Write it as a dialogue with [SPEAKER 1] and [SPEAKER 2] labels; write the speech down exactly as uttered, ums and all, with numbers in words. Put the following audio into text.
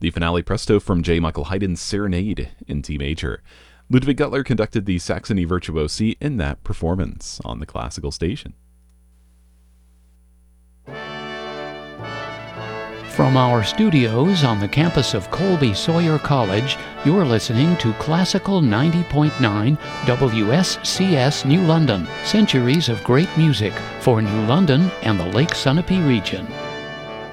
[SPEAKER 1] the finale presto from J. Michael Haydn's Serenade in D major. Ludwig Gutler conducted the Saxony Virtuosi in that performance on the classical station.
[SPEAKER 2] From our studios on the campus of Colby Sawyer College, you're listening to Classical ninety point nine W S C S New London, centuries of great music for New London and the Lake Sunapee region.